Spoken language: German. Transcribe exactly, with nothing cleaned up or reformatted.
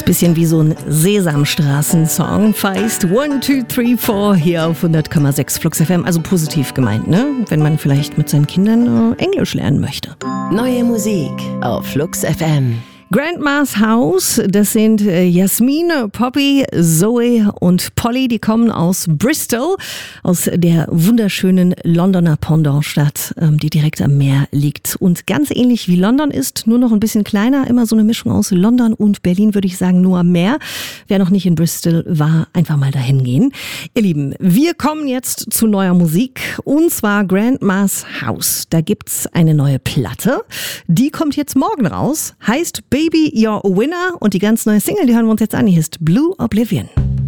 Bisschen wie so ein Sesamstraßen-Song. Feist one, two, three, four hier auf hundert Komma sechs Flux F M. Also positiv gemeint, ne? Wenn man vielleicht mit seinen Kindern äh, Englisch lernen möchte. Neue Musik auf Flux F M. Grandma's House, das sind äh, Jasmin, Poppy, Zoe und Polly, die kommen aus Bristol, aus der wunderschönen Londoner Pendantstadt, ähm, die direkt am Meer liegt. Und ganz ähnlich wie London ist, nur noch ein bisschen kleiner, immer so eine Mischung aus London und Berlin, würde ich sagen, nur am Meer. Wer noch nicht in Bristol war, einfach mal dahin gehen. Ihr Lieben, wir kommen jetzt zu neuer Musik, und zwar Grandma's House. Da gibt's eine neue Platte, die kommt jetzt morgen raus, heißt Baby, You're a Winner, und die ganz neue Single, die hören wir uns jetzt an, die heißt Blue Oblivion.